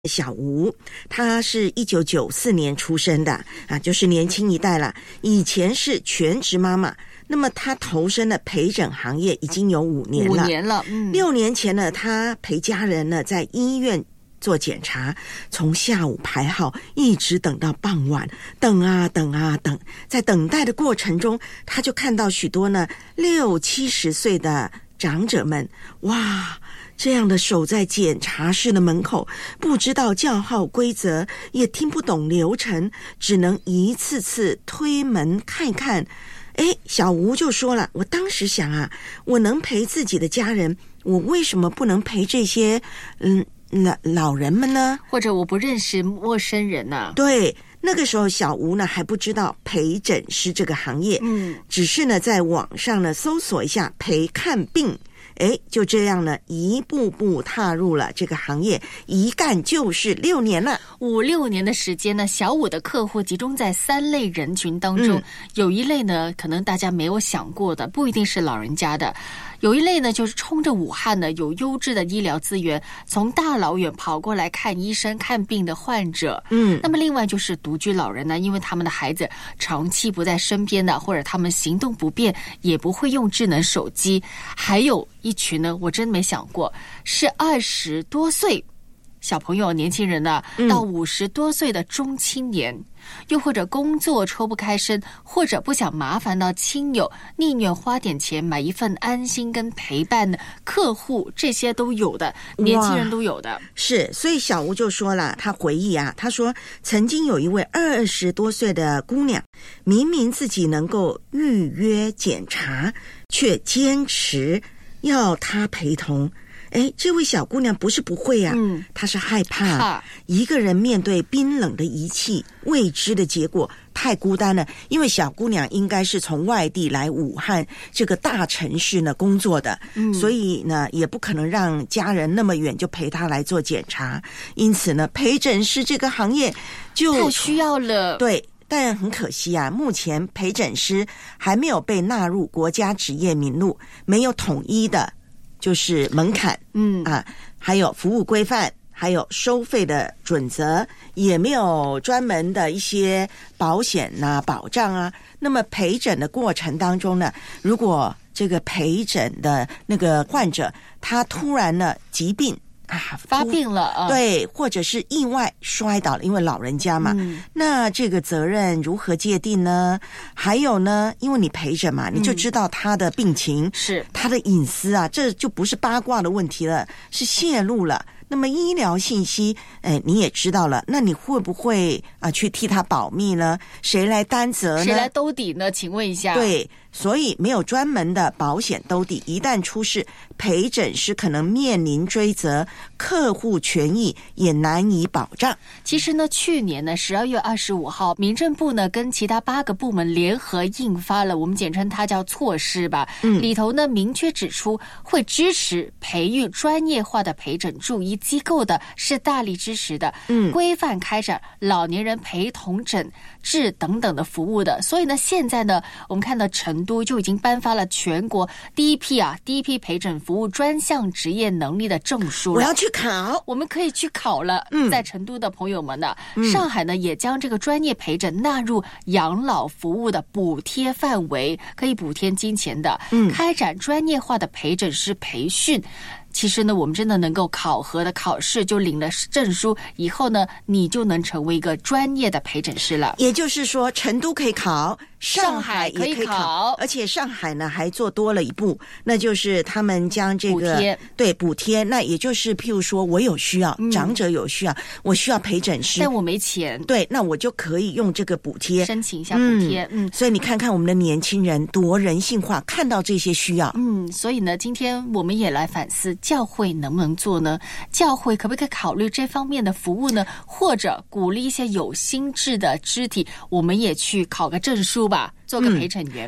小吴，他是1994年出生的啊，就是年轻一代了。以前是全职妈妈，那么他投身了陪诊行业已经有5年了。 5年了 ，6年前呢，他陪家人呢在医院做检查，从下午排号一直等到傍晚，等啊等啊等，在等待的过程中，他就看到许多呢60、70岁的长者们，哇！这样的守在检查室的门口，不知道叫号规则，也听不懂流程，只能一次次推门看看。小吴就说了，我当时想啊，我能陪自己的家人，我为什么不能陪这些老人们呢？ 或者我不认识陌生人啊。 对，那个时候小吴呢还不知道陪诊师这个行业，只是呢在网上呢搜索一下陪看病。就这样呢，一步步踏入了这个行业，一干就是6年了。 5-6年的时间呢，小五的客户集中在3类人群当中，有一类呢，可能大家没有想过的，不一定是老人家的。有一类呢，就是冲着武汉呢有优质的医疗资源，从大老远跑过来看医生看病的患者。那么另外就是独居老人呢，因为他们的孩子长期不在身边的，或者他们行动不便，也不会用智能手机。还有一群呢，我真没想过，是20多岁小朋友、年轻人呢，到50多岁的中青年。又或者工作抽不开身，或者不想麻烦到亲友，宁愿花点钱买一份安心跟陪伴的客户，这些都有的，年轻人都有的。 是，所以小吴就说了，他回忆啊，他说曾经有一位20多岁的姑娘，明明自己能够预约检查，却坚持要他陪同。这位小姑娘不是不会啊，她是害怕一个人面对冰冷的仪器，未知的结果，太孤单了。因为小姑娘应该是从外地来武汉这个大城市呢工作的，所以呢也不可能让家人那么远就陪她来做检查，因此呢陪诊师这个行业就太需要了。 对。但很可惜啊，目前陪诊师还没有被纳入国家职业名录，没有统一的就是门槛，还有服务规范，还有收费的准则，也没有专门的一些保险啊、保障啊。那么陪诊的过程当中呢，如果这个陪诊的那个患者他突然呢疾病发病了， 对，或者是意外摔倒了，因为老人家嘛，那这个责任如何界定呢？还有呢，因为你陪诊嘛，你就知道他的病情， 是他的隐私啊，这就不是八卦的问题了，是泄露了。那么医疗信息，你也知道了，那你会不会去替他保密呢？谁来担责呢？ 谁来兜底呢？请问一下。 对，所以没有专门的保险兜底，一旦出事，陪诊师可能面临追责，客户权益也难以保障。 其实呢，去年呢12月25号，民政部呢跟其他8个部门联合印发了，我们简称它叫措施吧。里头呢明确指出，会支持培育专业化的陪诊助医机构的，是大力支持的。规范开展老年人陪同诊治等等的服务的。所以呢，现在呢，我们看到成都就已经颁发了全国第一批陪诊服务专项职业能力的证书了。 我要去考， 我们可以去考了。在成都的朋友们呢，上海呢也将这个专业陪诊纳入养老服务的补贴范围，可以补贴金钱的。开展专业化的陪诊师培训。其实呢，我们真的能够考核的考试就领了证书以后呢，你就能成为一个专业的陪诊师了。 也就是说，成都可以考，上海也可以考，而且上海呢还做多了一步，那就是他们将这个补贴，那也就是譬如说我有需要，长者有需要，我需要陪诊师， 但我没钱， 对，那我就可以用这个补贴申请一下补贴。 所以你看看我们的年轻人多人性化，看到这些需要。 所以呢，今天我们也来反思。教会能不能做呢？教会可不可以考虑这方面的服务呢？或者鼓励一些有心智的肢体，我们也去考个证书吧，做个陪诊员吧。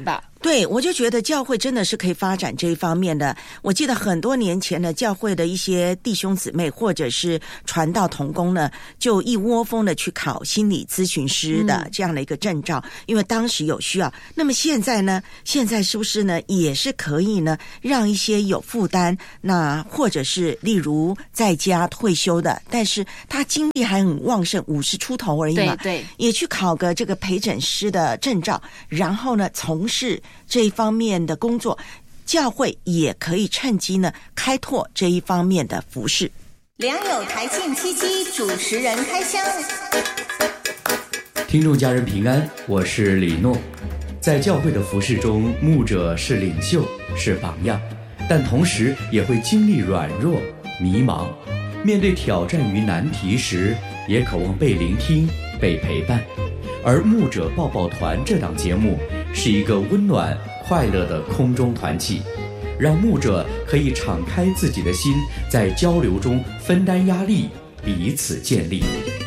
对，我就觉得教会真的是可以发展这一方面的。我记得很多年前呢，教会的一些弟兄姊妹或者是传道同工呢，就一窝蜂的去考心理咨询师的这样的一个证照，因为当时有需要。那么现在呢，现在是不是呢，也是可以呢，让一些有负担，那或者是例如在家退休的，但是他精力还很旺盛，50出头而已嘛， 对， 也去考个这个陪诊师的证照，然后呢，从事这一方面的工作，教会也可以趁机呢开拓这一方面的服事。 良友台庆77主持人开箱。 听众家人平安，我是李诺。在教会的服事中，牧者是领袖，是榜样，但同时也会经历软弱、迷茫，面对挑战与难题时，也渴望被聆听、被陪伴。而牧者抱抱团这档节目是一个温暖快乐的空中团契，让牧者可以敞开自己的心，在交流中分担压力，彼此建立。